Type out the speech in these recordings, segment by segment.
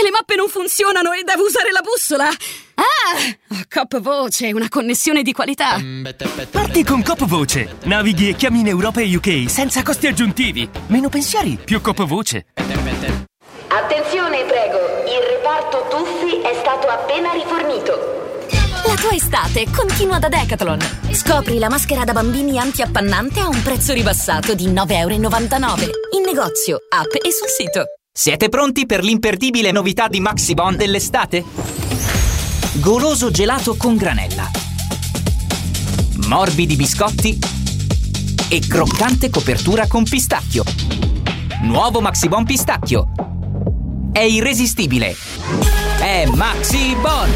Le mappe non funzionano e devo usare la bussola. Coop Voce, una connessione di qualità. Parti con Coop Voce. Navighi e chiami in Europa e UK senza costi aggiuntivi. Meno pensieri, più Coop Voce. Attenzione, prego. Il reparto tuffi è stato appena rifornito. La tua estate continua da Decathlon. Scopri la maschera da bambini anti-appannante a un prezzo ribassato di €9,99. In negozio, app e sul sito. Siete pronti per l'imperdibile novità di Maxibon dell'estate? Goloso gelato con granella, morbidi biscotti e croccante copertura con pistacchio. Nuovo Maxibon pistacchio. È irresistibile. È Maxibon.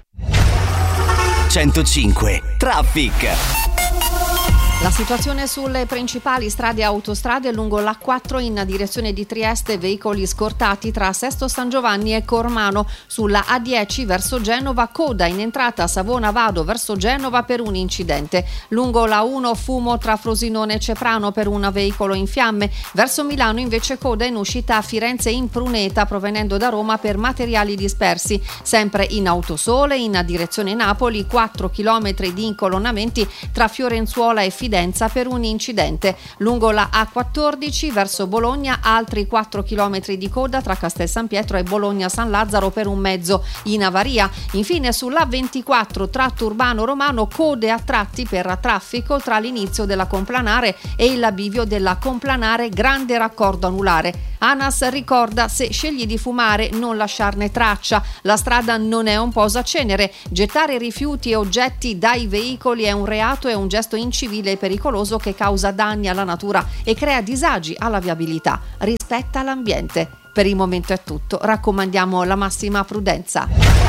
105 Traffic. La situazione sulle principali strade e autostrade lungo l'A4 in direzione di Trieste, veicoli scortati tra Sesto San Giovanni e Cormano. Sulla A10 verso Genova, coda in entrata a Savona Vado verso Genova per un incidente. Lungo la 1 fumo tra Frosinone e Ceprano per un veicolo in fiamme. Verso Milano invece coda in uscita a Firenze in Pruneta provenendo da Roma per materiali dispersi. Sempre in Autosole in direzione Napoli, 4 km di incolonnamenti tra Fiorenzuola e Fidenza per un incidente. Lungo la A14 verso Bologna altri 4 km di coda tra Castel San Pietro e Bologna San Lazzaro per un mezzo in avaria. Infine sulla A24 tratto urbano romano code a tratti per traffico tra l'inizio della Complanare e il bivio della Complanare grande raccordo anulare. ANAS ricorda: se scegli di fumare non lasciarne traccia, la strada non è un posacenere, gettare rifiuti e oggetti dai veicoli è un reato e un gesto incivile e pericoloso che causa danni alla natura e crea disagi alla viabilità. Rispetta l'ambiente. Per il momento è tutto, raccomandiamo la massima prudenza.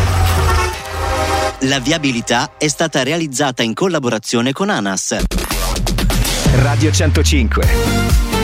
La viabilità è stata realizzata in collaborazione con ANAS. Radio 105.